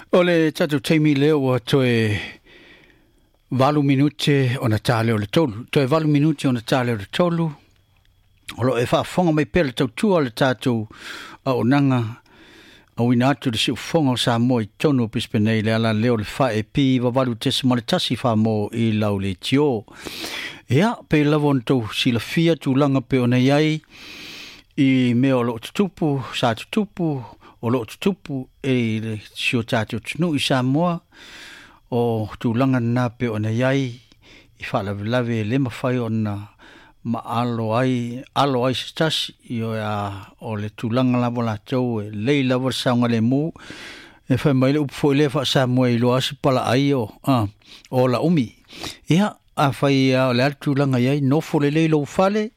Ole tatu teimi leo wa toe 8 minute ona tale o le tolu. Toe 8 minute ona tale o le tolu. Olo e whaafonga mai pele tau tua le tatu a onanga a wina atu le si ufonga o sa mo i tonu o Brisbane le ala leo le whae pi wa walu tesi maletasi wha mo i lau le tio. Ea, pe lavon tau sila fia tu langa pe ona iai i me o lo tutupu, sa tutupu, o lo tutupu e le sio tatu tunu i Samoa o tu langa na pe ona iai i whalavelave le mawhai ona ma alo ai stasi i o le tu langa lavo la tau e lei lavo saunga le mu e whai mai le upfo le wha Samoa i lo asi pala ai o la umi. Ia, a whai o le atu langa iai nofo le lei lo fale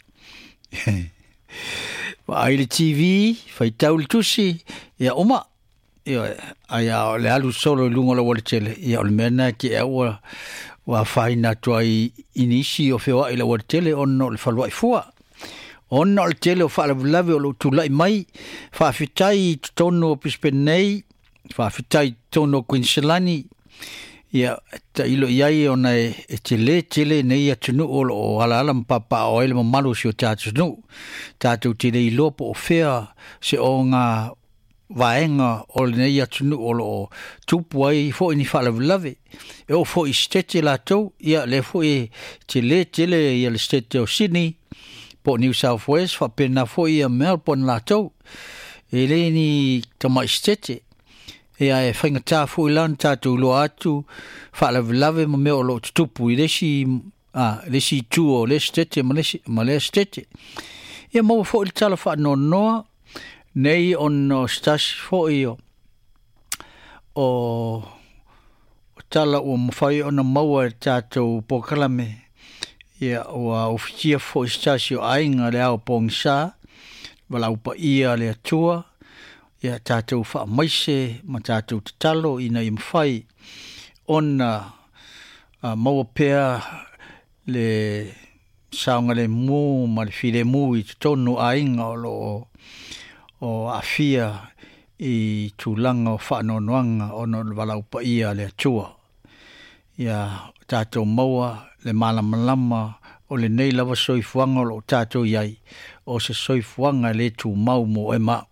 ai le TV, fai tau le tusi, ia oma, ia o le alu solo lungo la wale tele, ia o le mena ki ewa wa fai na tua i inisi o fewa i la wale tele, ono le falua i fua. Ono le tele o fala vilave o lo tulai mai, whaafitai tono o Brisbane, whaafitai tono o Queenslandi, ia ta ilo iai ona e tele nei atunu o ala mpapa o ele mamalu si o tātunu tātou tele ilo po o fea se o ngā vaenga o nei atunu o tupu ai fo ini whalavilave e o fo i stete la tau ia le fo i tele ia le stete o Sydney po New South Wales fa pena fo i a Melbourne la tau e le ni tama i stete e ai whainga tā fo ilan tātou lo atu whaalavilave ma mea o lo tutupu i lesi tuo le stete ma le stete. Ia maua fo ili tala wha noa nei ono stasi fo i o tala o mawhai ona maua tātou pokalame ia o ofisia fo i stasi o ainga le au pongsa wala upa ia le atua ia tātou wha maise ma tātou te talo ina i mwhai ona maua pēr le saunga le mū ma le while mū i te tonu ainga o awhia i tūlanga o whaanonoanga ona le walaupa ia le atua. Ia tātou maua le malamalama o le nei lava soifuanga o tātou iai o se soifuanga le tū mau mo e mau.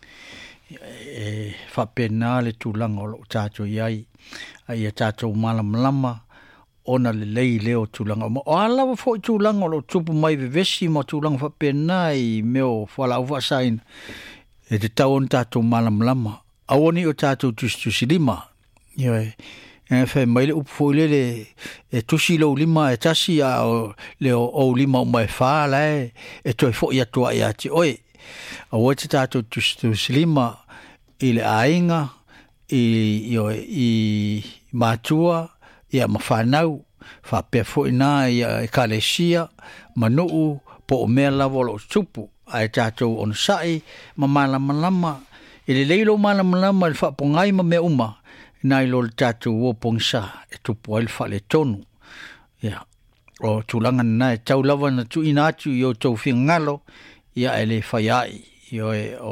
E whapena le tūlanga o lo tātou iai ai a tātou malamalama ona le lei leo tūlanga o alawa fo i tūlanga o lo tupu mai vevesi mo tūlanga whapena i meo whala uwa sain e te tau on tātou malamalama awoni o tātou tusi lima e whai mai le upu fo i le e tusi lau lima e tasi a leo o lima o mai whala e toi fo i atua i ati oe a wai te tātou tusi lima i le ainga, i mātua, i a mawhanau, whapea fōina i a kalesia, manuu, po o mea lawa lo tupu, ai tātou on sai, ma malamalama, i le leilo malamalama, i whapongai ma mea uma, nai lo le tātou o pongsa, e tupu ai le whale tonu. Ia, o tūlanga nai, tau lawa na tu ina atu i o tau whingalo, ia e le whaiai, o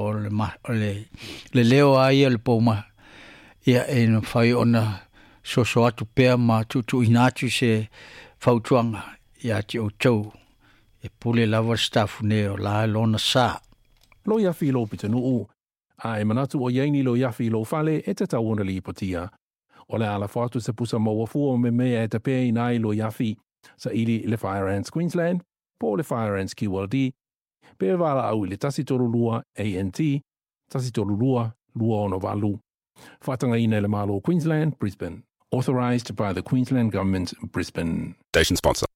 le leo ai le poma ia e no fai ona so atu pea ma tu inatu se fautuanga ia ti o tau e pule lava stafu ne o la lona sa lo ia fi lo pitanu o ai manatu o yaini lo ia fi lo fale e te tau ona li potia o le ala fatu se pusa mo fu o me e te pe nai lo ia fi sa ili le Fire Ants Queensland po le Fire Ants QLD pe wala au le tasi tolu lua ANT, tasi tolu lua ono walu. Whatanga ina le malo Queensland, Brisbane. Authorised by the Queensland Government, Brisbane. Station sponsor.